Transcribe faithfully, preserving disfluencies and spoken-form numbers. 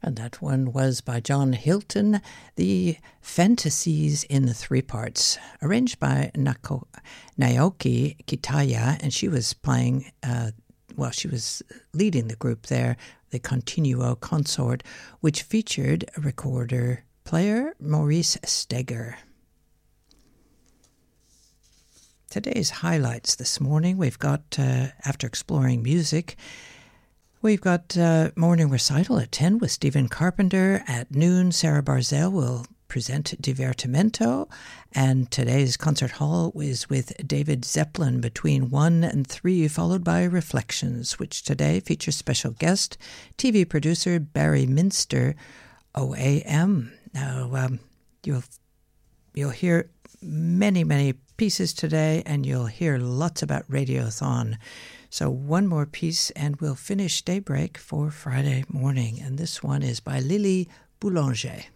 And that one was by John Hilton, The Fantasies in Three Parts, arranged by Nako- Naoki Kitaya, and she was playing, uh, well, she was leading the group there, the Continuo Consort, which featured a recorder player, Maurice Steger. Today's highlights this morning, we've got, uh, after exploring music, we've got uh, morning recital at ten with Stephen Carpenter. At noon, Sarah Barzell will present Divertimento. And today's concert hall is with David Zeppelin between one and three, followed by Reflections, which today features special guest, T V producer Barry Minster, O A M. Now, um, you'll, you'll hear many, many pieces today, and you'll hear lots about Radiothon. So one more piece, and we'll finish Daybreak for Friday morning. And this one is by Lily Boulanger.